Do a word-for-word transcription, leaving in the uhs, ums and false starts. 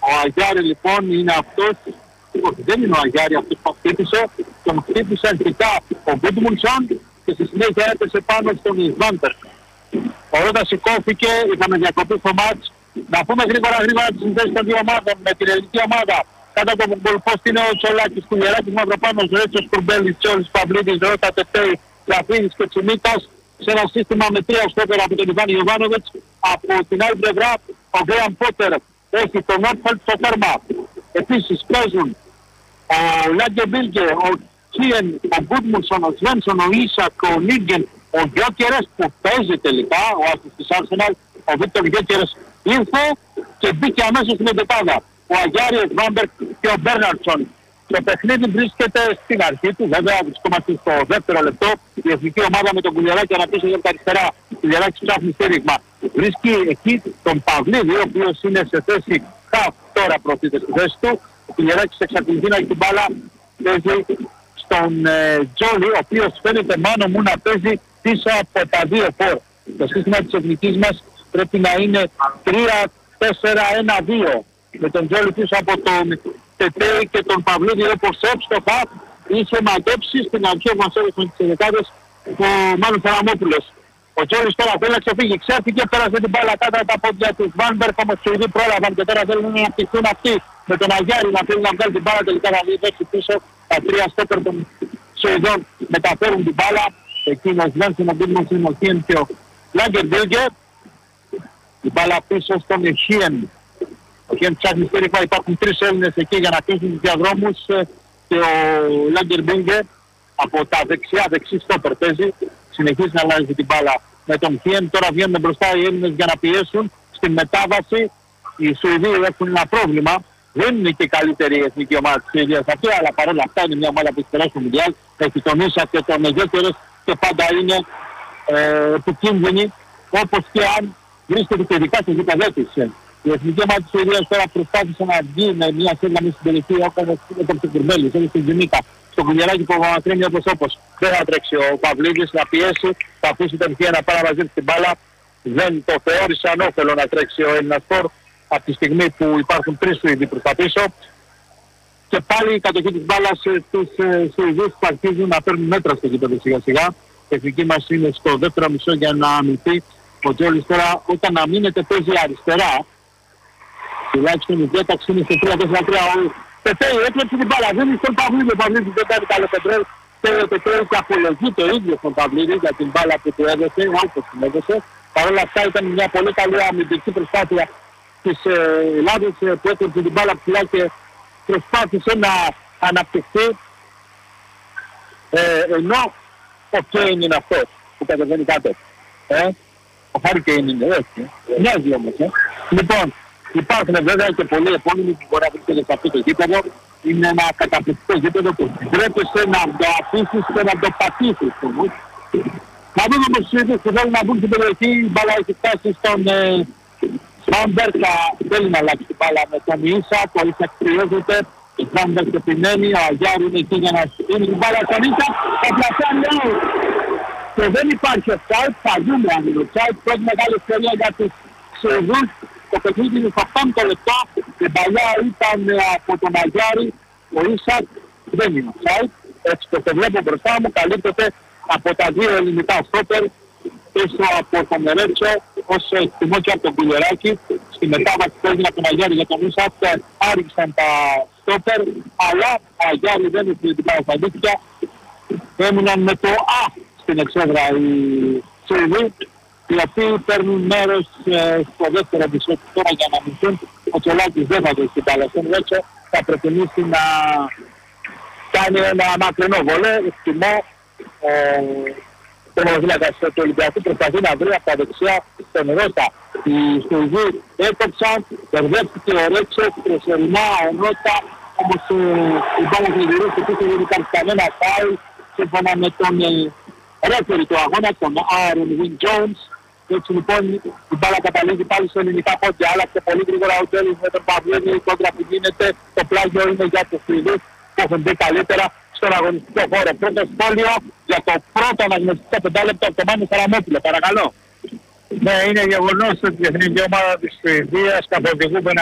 Ο Αγιάρη λοιπόν είναι αυτός, όχι δεν είναι ο Αγιάρη αυτός που χτύπησε, τον χτύπησε αρχικά ο Γκούντμουνσον και στη συνέχεια έπεσε πάνω στον Ισβάντερ. Ο Ρώτας σηκώθηκε, είχαμε διακοπή στο μάτς. Να πούμε γρήγορα γρήγορα τις συνθέσεις των δύο ομάδων. Με την ελληνική ομάδα κάτω από τον γκολπόστ είναι ο Τσολάκης, Κουλιεράκης, Μαυροπάνος, Ρέτσος, Κουρμπέλης, Τσόλης, Παυλίδης, Ρώτα, Τετέη, Λαφίδης και Τσιμίκας. Σε ένα σύστημα με τρία στόπερα από τον Ιβάν Ιωβάνοβιτς. Από την άλλη πλευρά ο Γκρέαμ Πότερ έχει τον Νότφελτ στο τέρμα. Επίσης παίζουν ο Λάγκε Μπίλγκε, ο Κίεν, ο Γκούντμουνσον, ο Σβένσον, ο Ίσακ, ο Νίγκεν, ο Γκιόκερες που παίζει τελικά, ο άσης της Arsenal, ο Βίκτορ Γκιόκερες ήρθε και μπήκε αμέσως στην εντεκάδα. Ο Αγιάρη, ο Βάμπερκ και ο Μπέρναρτσον. Το παιχνίδι βρίσκεται στην αρχή του, βέβαια βρισκόμαστε στο δεύτερο λεπτό. Η εθνική ομάδα με τον Κουλιεράκη αναπτύσσεται από τα αριστερά. Ο Κουλιεράκης ψάχνει στήριγμα. Βρίσκει εκεί τον Παυλίδη, ο οποίος είναι σε θέση χαφ, τώρα προωθείται στη θέση του. Ο Κουλιεράκης εξακολουθεί να έχει την μπάλα, παίζει στον ε, Τζόλι, ο οποίος φαίνεται μάνο μου να παίζει πίσω από τα δύο φορ. Το σύστημα της εθνικής μας πρέπει να είναι τρία τέσσερα ένα δύο. Με τον Τζόλι πίσω από τον Τετέη και τον Παυλίδη όπως έψτοχα είχε μαντέψει στην αρχή που μας έδωσαν τις εδεκάδες ο Μάνος Σαραμόπουλος. Ο Τζόλις τώρα θέλει να ξεφύγει, ξέφυγε, πέρασε την μπάλα κάτω από τα πόδια του Βάνμπερκ, όμως οι ίδιοι πρόλαβαν και τώρα θέλουν να πτυχθούν αυτοί με τον Αγιάρη να θέλουν να βγάλει την μπάλα, τελικά να βγει έξι πίσω. Τα τρία στόπερ των Σουηδών μεταφέρουν την μπάλα, εκείνος Βένσον, ο Γκούντμουνσον, ο Χίεν και ο Λάγκερ Μπίλγκε. Η μπάλα πίσω στον Χίεν. Ο Χίεν ψάχνει στήριγμα, υπάρχουν τρεις Έλληνες εκεί για να κλείσουν τους διαδρόμους και ο Λάγκερ Μπίλγκε από τα δεξιά, δεξί στόπερ παίζει, συνεχίζει να αλλάζει την μπάλα με τον Χίεν. Τώρα βγαίνουν μπροστά οι Έλληνες για να πιέσουν στην μετάβαση. Οι Σουηδοί έχουν ένα πρόβλημα, δεν είναι και η καλύτερη εθνική ομάδα της Σουηδίας αυτή, αλλά παρόλα αυτά είναι μια ομάδα που έχει περάσει στο Μουντιάλ, έχει τον Ίσα και τον Γιόκερες και πάντα είναι ε, επικίνδυνη, όπως και αν βρίσκεται και ειδικά στις γηπεδές. Η εθνική ομάδα της Σουηδίας τώρα προσπάθησε να βγει με μια σέντρα μέσα στην περιοχή, όπως ήταν στο Κουρμπέλης, όπως στην Τζιμίκα, στο Κουλιεράκι που μακρύνει όπως όπως. Δεν θα τρέξει ο Παυλίδης να πιέσει, θα αφήσει τον Χία να πάει να μαζέψει την μπάλα. Δεν το θεώρησε ανώφελο να τρέξει ο Έλληνας φορ από τη στιγμή που υπάρχουν τρεις Σουηδοί προς τα πίσω. Και πάλι η κατοχή της μπάλας στους Σουηδούς που αρχίζουν να παίρνουν μέτρα στο γήπεδο σιγά σιγά. Η εθνική μας είναι στο δεύτερο μισό για να αμυνθεί. Ο Τζόλις τώρα όταν αμήνεται παίζει αριστερά. Τουλάχιστον η διάταξη είναι στο τρία τέσσερα τρία. Ο Τετέη έκλεψε την μπάλα, δεν είναι στον Παυλίδη. Ο Παυλίδης δεν κάνει καλό κεντρέλ. Και ο Τετέη και απολογεί το ίδιο στον Παυλίδη για την μπάλα που του έδωσε, όπως την έδωσε. Παρ' όλα αυτά ήταν μια πολύ καλή αμυντική προσπάθεια της Ελλάδας που έκλεψε την μπάλα ψηλά και προσπάθησε να αναπτυχθεί. Ε, ενώ ο Κέιν είναι αυτός που κατεβαίνει κάτω. Ε, ο Χάρη Κέιν είναι, έτσι. Μοιάζει όμως. Ε. Λοιπόν, υπάρχουν βέβαια και πολλοί επόμενοι που μπορεί να βρίσκονται σε αυτό το γήπεδο. Είναι ένα καταπληκτικό γήπεδο που ντρέπεσαι να το αφήσεις και να το πατήσεις. Να δούμε όμως τους ίδιους που θέλουν να μπουν στην περιοχή. Η μπάλα έχει φτάσει στον Βάμπερκ, θέλει να αλλάξει την μπάλα με τον Ίσακ. Ο Ίσακ κρυώζεται, ο Βάμπερκ επιμένει, ο Αγιάρη είναι εκεί για να στείλει την μπάλα στον Ίσακ. Θα πλασάνει out. Και δεν υπάρχει offside, θα δούμε αν είναι offside. Πρώτη μεγάλη ευκαιρία για τους Σουηδούς. Το παιχνίδι είναι στα πέντε λεπτά, η παλιά ήταν από τον Αγιάρη, ο Ίσακ δεν είναι offside. Έτσι το βλέπω μπροστά μου, καλύπτεται από τα δύο ελληνικά στόπερ, πίσω από τον Ρέτσο, ως εκτιμώ και από τον Κουλιεράκη. Στη μετάβαση που έγινε από τον Αγιάρη για τον Ίσακ, άργησαν τα στόπερ, αλλά ο Αγιάρη δεν είναι την παραστατήτηκα. Έμειναν με το Α στην εξέδρα οι Σουηδοί, οι οποίοι παίρνουν μέρος ε, στο δεύτερο επεισόδιο τώρα για να μισούν. Ο Τσολάκης δεν θα δώσει την μπάλα στον Ρέτσο, θα προτιμήσει να κάνει ένα μακρινό βολέ. Εκτιμώ ο τερματοφύλακας του Ολυμπιακού προσπαθεί να βρει από τα δεξιά στον Ρώτα. Οι Σουηδοί έκοψαν, μπερδεύτηκε ο Ρέτσο, προσωρινά ο Ρώτα, όμως ε, η μπάλα του γυρίσει πίσω, δεν υπάρχει κανένα φάουλ σύμφωνα με τον ρέφερη του αγώνα, τον Άρον Βιν Τζόουνς. Έτσι λοιπόν η μπάλα καταλήγει πάλι σε ελληνικά πόδια. Άλλαξε πολύ γρήγορα ο Τζέλης με τον Παυλίδη. Η κόντρα που γίνεται, το πλάγιο είναι για τους Σουηδούς που έχουν μπει καλύτερα στον αγωνιστικό χώρο. Πρώτο σχόλιο για το πρώτο αναγνωστικό πεντάλεπτο από τον Μάνο Σαραμόπουλο. Παρακαλώ. Ναι, είναι γεγονός ότι η εθνική ομάδα της Σουηδίας καθοδηγούμενα